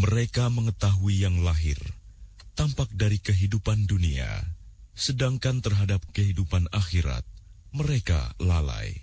Mereka mengetahui yang lahir, tampak dari kehidupan dunia, sedangkan terhadap kehidupan akhirat, mereka lalai.